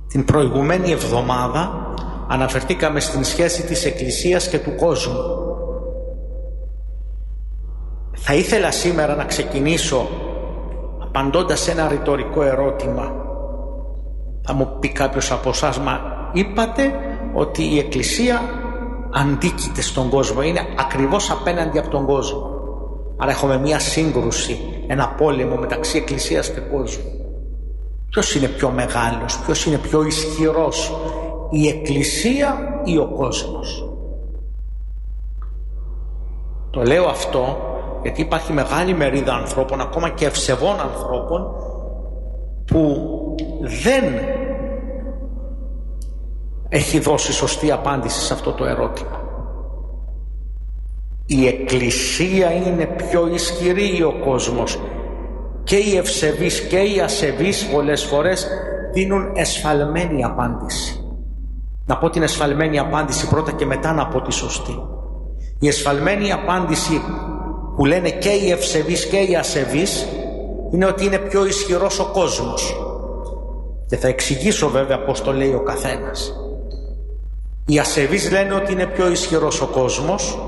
Την προηγουμένη εβδομάδα αναφερθήκαμε στην σχέση της Εκκλησίας και του κόσμου. Θα ήθελα σήμερα να ξεκινήσω απαντώντας σε ένα ρητορικό ερώτημα. Θα μου πει κάποιος από εσάς, μα είπατε ότι η Εκκλησία αντίκειται στον κόσμο, είναι ακριβώς απέναντι από τον κόσμο. Άρα έχουμε μία σύγκρουση, ένα πόλεμο μεταξύ Εκκλησίας και κόσμου. Ποιος είναι πιο μεγάλος, ποιος είναι πιο ισχυρός, η Εκκλησία ή ο κόσμος? Το λέω αυτό γιατί υπάρχει μεγάλη μερίδα ανθρώπων, ακόμα και ευσεβών ανθρώπων, που δεν έχει δώσει σωστή απάντηση σε αυτό το ερώτημα. Η Εκκλησία είναι πιο ισχυρή ή ο κόσμος? Και οι ευσεβείς και οι ασεβείς πολλές φορές δίνουν εσφαλμένη απάντηση. Να πω την εσφαλμένη απάντηση πρώτα και μετά να πω τη σωστή. Η εσφαλμένη απάντηση που λένε και οι ευσεβείς και οι ασεβείς είναι ότι είναι πιο ισχυρός ο κόσμος. Και θα εξηγήσω βέβαια πώς το λέει ο καθένας. Οι ασεβείς λένε ότι είναι πιο ισχυρός ο κόσμος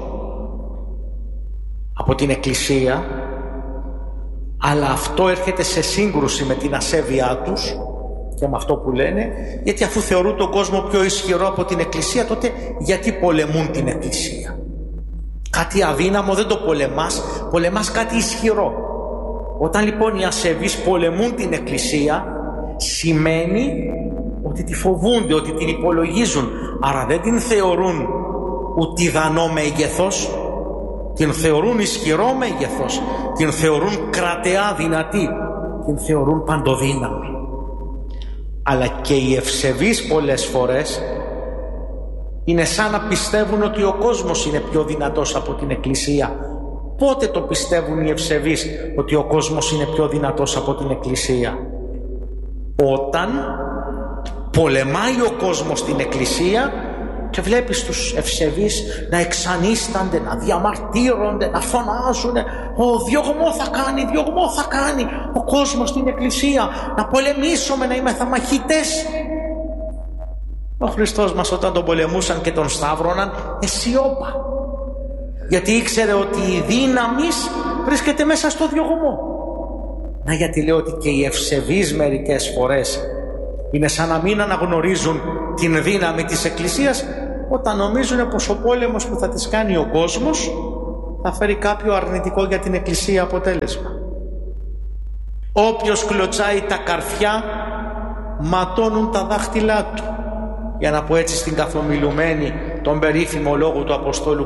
από την Εκκλησία, αλλά αυτό έρχεται σε σύγκρουση με την ασέβειά τους και με αυτό που λένε, γιατί αφού θεωρούν τον κόσμο πιο ισχυρό από την Εκκλησία, τότε γιατί πολεμούν την Εκκλησία? Κάτι αδύναμο δεν το πολεμάς, πολεμάς κάτι ισχυρό. Όταν λοιπόν οι ασεβείς πολεμούν την Εκκλησία, σημαίνει ότι τη φοβούνται, ότι την υπολογίζουν, άρα δεν την θεωρούν ουδανό μέγεθος, την θεωρούν ισχυρό μέγεθος, την θεωρούν κρατεά δυνατή, την θεωρούν παντοδύναμη. Αλλά και οι ευσεβείς πολλές φορές είναι σαν να πιστεύουν ότι ο κόσμος είναι πιο δυνατός από την Εκκλησία. Πότε το πιστεύουν οι ευσεβείς ότι ο κόσμος είναι πιο δυνατός από την Εκκλησία? Όταν πολεμάει ο κόσμος την Εκκλησία και βλέπεις τους ευσεβείς να εξανίστανται, να διαμαρτύρονται, να φωνάζουν, «Ο διωγμό θα κάνει, διωγμό θα κάνει ο κόσμος στην Εκκλησία, να πολεμήσουμε, να είμαστε μαχητές». Ο Χριστός μας όταν τον πολεμούσαν και τον σταύρωναν, αισιόπα, γιατί ήξερε ότι η δύναμης βρίσκεται μέσα στο διωγμό. Να, γιατί λέω ότι και οι ευσεβείς μερικές φορές είναι σαν να μην αναγνωρίζουν την δύναμη της Εκκλησίας, όταν νομίζουν πως ο πόλεμος που θα τις κάνει ο κόσμος θα φέρει κάποιο αρνητικό για την Εκκλησία αποτέλεσμα. Όποιος κλωτσάει τα καρφιά ματώνουν τα δάχτυλά του, για να πω έτσι στην καθομιλουμένη τον περίφημο λόγο του Αποστόλου